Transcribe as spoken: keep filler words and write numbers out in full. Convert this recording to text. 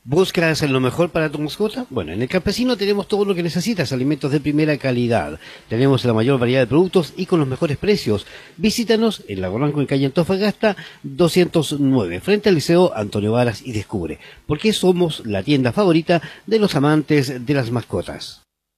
¿Buscas lo mejor para tu mascota? Bueno, en El Campesino tenemos todo lo que necesitas, alimentos de primera calidad. Tenemos la mayor variedad de productos y con los mejores precios. Visítanos en Lago Blanco, en calle Antofagasta doscientos nueve, frente al Liceo Antonio Varas, y descubre por qué somos la tienda favorita de los amantes de las mascotas.